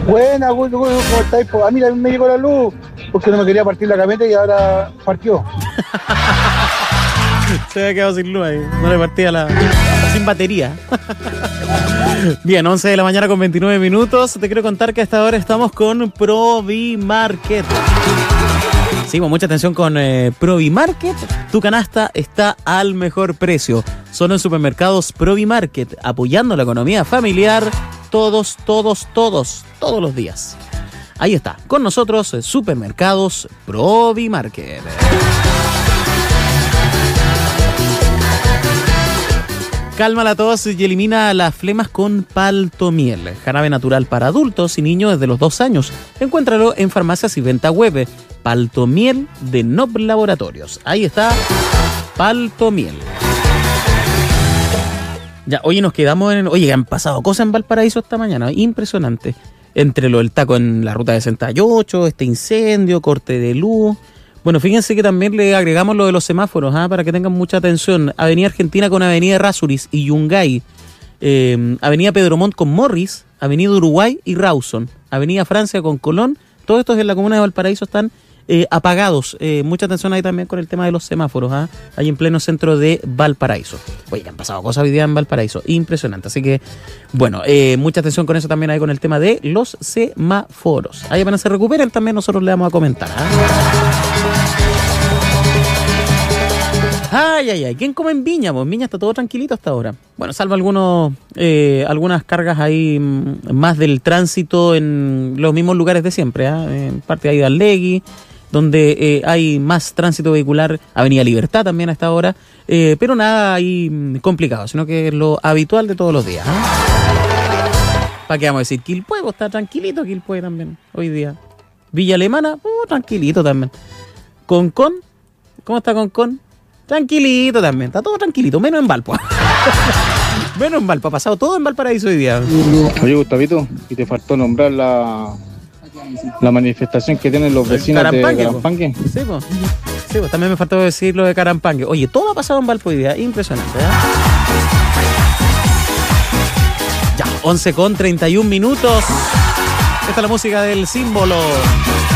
Buena, ¿cómo estáis? Pues, a mí también me llegó la luz porque no me quería partir la camioneta y ahora partió. Se había quedado sin luz ahí. No le partía sin batería. Bien, 11 de la mañana con 29 minutos. Te quiero contar que a esta hora estamos con Provimarket. Sí, con mucha atención con Provimarket. Tu canasta está al mejor precio. Solo en supermercados Provimarket, apoyando la economía familiar todos los días. Ahí está, con nosotros Supermercados Provimarket. Calma la tos y elimina las flemas con Paltomiel. Jarabe natural para adultos y niños desde los 2 años. Encuéntralo en farmacias y venta web. Paltomiel de Nob Laboratorios. Ahí está, Paltomiel. Ya, hoy nos quedamos en... Oye, han pasado cosas en Valparaíso esta mañana. Impresionante. Entre lo del taco en la ruta de 68, este incendio, corte de luz... Bueno, fíjense que también le agregamos lo de los semáforos, para que tengan mucha atención. Avenida Argentina con Avenida Errázuriz y Yungay. Avenida Pedro Montt con Morris. Avenida Uruguay y Rawson. Avenida Francia con Colón. Todos estos en la comuna de Valparaíso están apagados. Mucha atención ahí también con el tema de los semáforos, ahí en pleno centro de Valparaíso. Oye, han pasado cosas hoy día en Valparaíso. Impresionante. Así que, bueno, mucha atención con eso también ahí con el tema de los semáforos. Ahí apenas se recuperen también nosotros le vamos a comentar. Ay. ¿Quién come en Viña? Pues en Viña está todo tranquilito hasta ahora. Bueno, salvo algunas cargas ahí más del tránsito en los mismos lugares de siempre. En parte ahí de Allegui, donde hay más tránsito vehicular. Avenida Libertad también a esta hora. Pero nada ahí complicado, sino que es lo habitual de todos los días. ¿Para qué vamos a decir? Quilpué, pues está tranquilito Quilpué también hoy día. Villa Alemana, tranquilito también. Concón, ¿cómo está Concón? Tranquilito también, está todo tranquilito, menos en Valpo. Menos en Valpo, ha pasado todo en Valparaíso hoy día. Oye, Gustavito, y te faltó nombrar la manifestación que tienen los vecinos de Carampangue. Sí, pues también me faltó decir lo de Carampangue. Oye, todo ha pasado en Valpo hoy día, impresionante, Ya, 11 con 31 minutos. Esta es la música del símbolo.